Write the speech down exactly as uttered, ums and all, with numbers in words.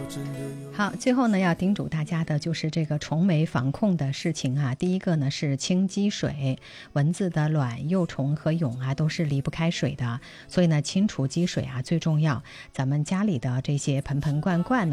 好，最后呢要叮嘱大家的就是这个虫媒防控的事情啊。第一个呢是清积水，蚊子的卵、幼虫和蛹啊都是离不开水的，所以呢清除积水啊最重要。咱们家里的这些盆盆罐罐呢